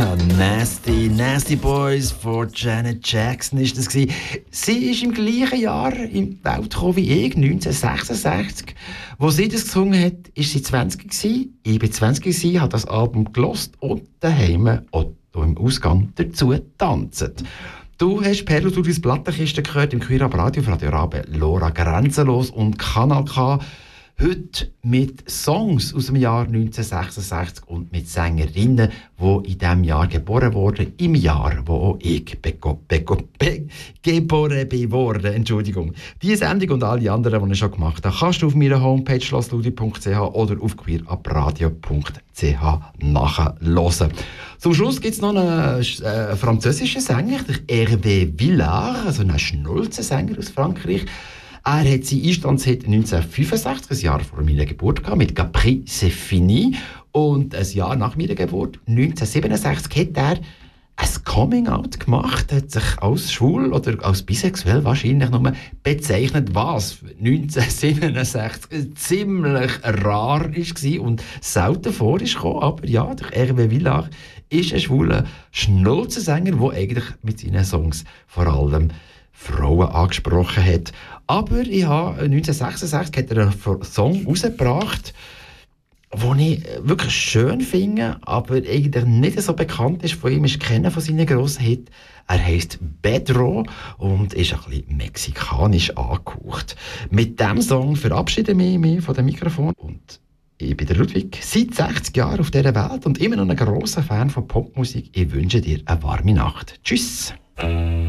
Nasty Boys von Janet Jackson ist das gewesen. Sie ist im gleichen Jahr in die Welt gekommen wie ich, 1966. Wo sie das gesungen hat, ist sie 20 gewesen. Ich bin 20 gewesen, habe das Album gelost und daheim Otto im Ausgang dazu getanzt. Du hast Perlo durch deine Plattenkiste gehört im Queer-Up Radio, Radio Rabe, Lora Grenzenlos und Kanal K. Heute mit Songs aus dem Jahr 1966 und mit Sängerinnen, die in diesem Jahr geboren wurden, im Jahr, wo auch ich geboren bin. Entschuldigung. Diese Sendung und alle anderen, die ich schon gemacht habe, kannst du auf meiner Homepage schlossludi.ch oder auf queerupradio.ch nachhören. Zum Schluss gibt es noch einen französischen Sänger, der Hervé Villard, also einen Schnulzensänger aus Frankreich. Er hat seinen Einstandshit 1965, ein Jahr vor meiner Geburt, gehabt, mit «Capri, c'est fini». Und ein Jahr nach meiner Geburt, 1967, hat er ein Coming-out gemacht, hat sich als schwul oder als bisexuell wahrscheinlich nur bezeichnet, was 1967 ziemlich rar war und selten vorkam. Aber ja, der Hervé Villard ist ein schwuler Schnulzensänger, der eigentlich mit seinen Songs vor allem Frauen angesprochen hat. Aber ich habe 1966 hat er einen Song rausgebracht, den ich wirklich schön finde, aber eigentlich nicht so bekannt ist. Von ihm ist keiner von seinen grossen Hits. Er heisst Pedro und ist ein bisschen mexikanisch angehaucht. Mit diesem Song verabschiede ich mich von dem Mikrofon und ich bin der Ludwig, seit 60 Jahren auf dieser Welt und immer noch ein grosser Fan von Popmusik. Ich wünsche dir eine warme Nacht. Tschüss!